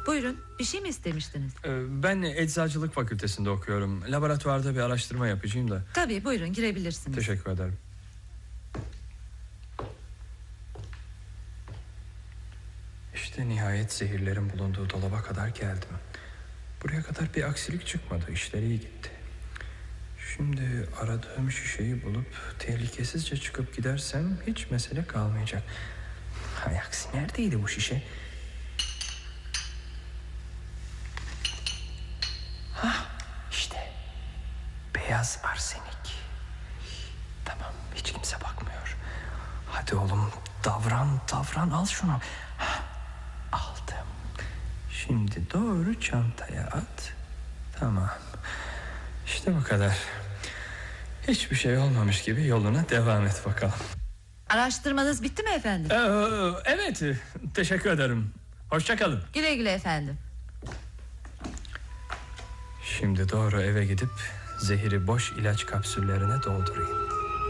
Buyurun, bir şey mi istemiştiniz? Ben eczacılık fakültesinde okuyorum. Laboratuvarda bir araştırma yapacağım da. Tabii, buyurun, girebilirsiniz. Teşekkür ederim. İşte nihayet zehirlerin bulunduğu dolaba kadar geldim. Buraya kadar bir aksilik çıkmadı. İşler iyi gitti. Şimdi aradığım şişeyi bulup tehlikesizce çıkıp gidersem hiç mesele kalmayacak. Hay aksi, neredeydi bu şişe? İşte beyaz arsenik. Tamam, hiç kimse bakmıyor. Hadi oğlum, davran, al şunu. Aldım. Şimdi doğru çantaya at. Tamam. İşte bu kadar. Hiçbir şey olmamış gibi yoluna devam et bakalım. Araştırmanız bitti mi efendim? Evet, teşekkür ederim. Hoşça kalın. Güle güle efendim. Şimdi doğru eve gidip zehiri boş ilaç kapsüllerine doldurayım.